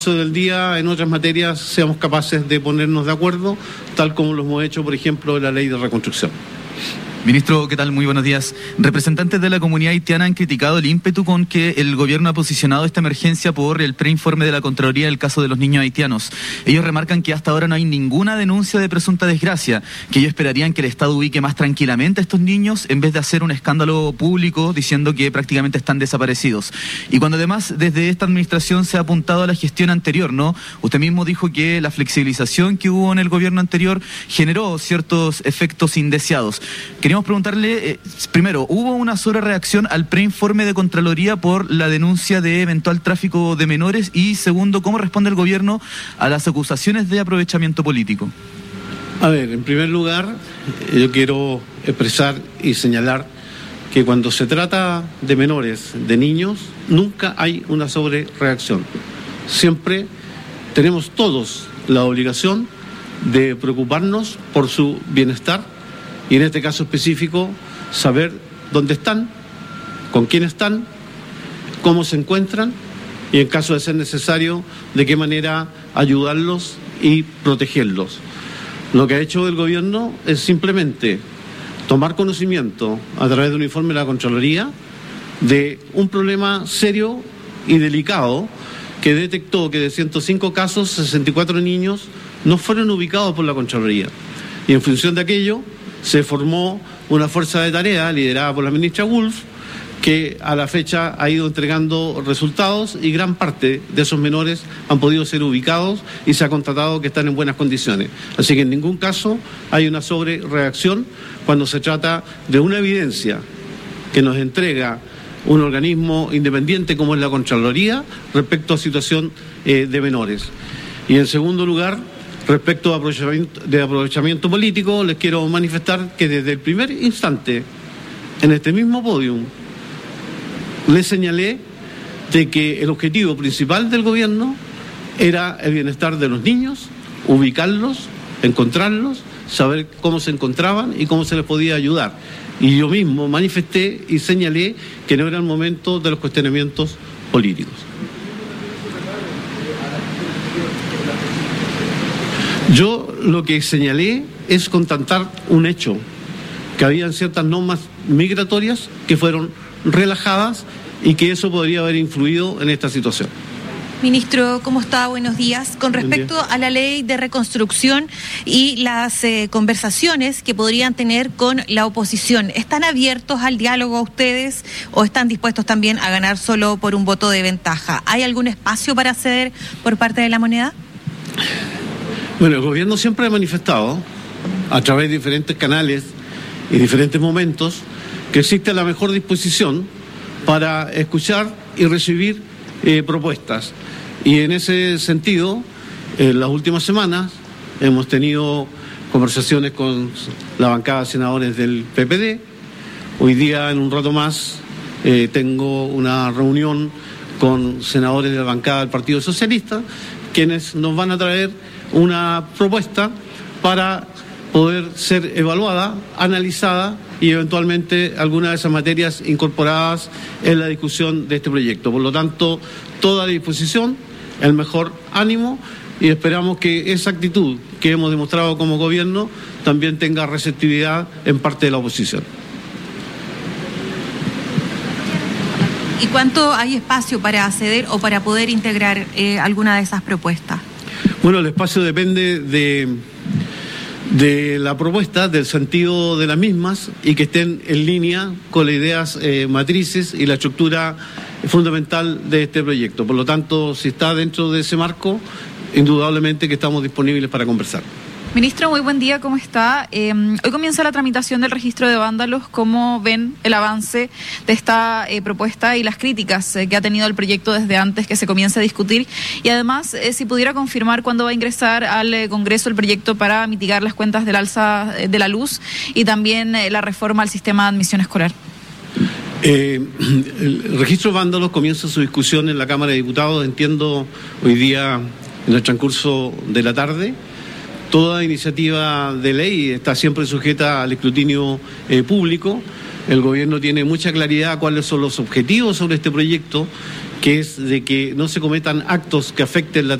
del día en otras materias seamos capaces de ponernos de acuerdo, tal como lo hemos hecho, por ejemplo, en la ley de reconstrucción. Ministro, ¿qué tal? Muy buenos días. Representantes de la comunidad haitiana han criticado el ímpetu con que el gobierno ha posicionado esta emergencia por el preinforme de la Contraloría del caso de los niños haitianos. Ellos remarcan que hasta ahora no hay ninguna denuncia de presunta desgracia, que ellos esperarían que el Estado ubique más tranquilamente a estos niños en vez de hacer un escándalo público diciendo que prácticamente están desaparecidos. Y cuando además desde esta administración se ha apuntado a la gestión anterior, ¿no? Usted mismo dijo que la flexibilización que hubo en el gobierno anterior generó ciertos efectos indeseados. Queríamos preguntarle, primero, ¿hubo una sobrereacción al preinforme de Contraloría por la denuncia de eventual tráfico de menores? Y segundo, ¿cómo responde el gobierno a las acusaciones de aprovechamiento político? A ver, en primer lugar, yo quiero expresar y señalar que cuando se trata de menores, de niños, nunca hay una sobrereacción. Siempre tenemos todos la obligación de preocuparnos por su bienestar y en este caso específico saber dónde están, con quién están, cómo se encuentran y en caso de ser necesario de qué manera ayudarlos y protegerlos. Lo que ha hecho el gobierno es simplemente tomar conocimiento a través de un informe de la Contraloría de un problema serio y delicado que detectó que de 105 casos, 64 niños no fueron ubicados por la Contraloría. Y en función de aquello se formó una fuerza de tarea liderada por la ministra Wolf que a la fecha ha ido entregando resultados y gran parte de esos menores han podido ser ubicados y se ha constatado que están en buenas condiciones. Así que en ningún caso hay una sobrereacción cuando se trata de una evidencia que nos entrega un organismo independiente como es la Contraloría respecto a situación de menores. Y en segundo lugar, respecto de aprovechamiento político, les quiero manifestar que desde el primer instante, en este mismo podium, les señalé de que el objetivo principal del gobierno era el bienestar de los niños, ubicarlos, encontrarlos, saber cómo se encontraban y cómo se les podía ayudar. Y yo mismo manifesté y señalé que no era el momento de los cuestionamientos políticos. Yo lo que señalé es constatar un hecho, que habían ciertas normas migratorias que fueron relajadas y que eso podría haber influido en esta situación. Ministro, ¿cómo está? Buenos días. Con respecto a la ley de reconstrucción y las conversaciones que podrían tener con la oposición, ¿están abiertos al diálogo ustedes o están dispuestos también a ganar solo por un voto de ventaja? ¿Hay algún espacio para ceder por parte de la moneda? Bueno, el gobierno siempre ha manifestado, a través de diferentes canales y diferentes momentos, que existe la mejor disposición para escuchar y recibir propuestas. Y en ese sentido, en las últimas semanas hemos tenido conversaciones con la bancada de senadores del PPD. Hoy día, en un rato más, tengo una reunión con senadores de la bancada del Partido Socialista, quienes nos van a traer una propuesta para poder ser evaluada, analizada y eventualmente algunas de esas materias incorporadas en la discusión de este proyecto. Por lo tanto, toda disposición, el mejor ánimo y esperamos que esa actitud que hemos demostrado como gobierno también tenga receptividad en parte de la oposición. ¿Y cuánto hay espacio para acceder o para poder integrar alguna de esas propuestas? Bueno, el espacio depende de la propuesta, del sentido de las mismas y que estén en línea con las ideas matrices y la estructura fundamental de este proyecto. Por lo tanto, si está dentro de ese marco, indudablemente que estamos disponibles para conversar. Ministro, muy buen día, ¿cómo está? Hoy comienza la tramitación del registro de vándalos. ¿Cómo ven el avance de esta propuesta y las críticas que ha tenido el proyecto desde antes que se comience a discutir? Y además, si pudiera confirmar cuándo va a ingresar al Congreso el proyecto para mitigar las cuentas del alza de la luz y también la reforma al sistema de admisión escolar. El registro de vándalos comienza su discusión en la Cámara de Diputados, entiendo, hoy día en el transcurso de la tarde. Toda iniciativa de ley está siempre sujeta al escrutinio público. El gobierno tiene mucha claridad cuáles son los objetivos sobre este proyecto, que es de que no se cometan actos que afecten la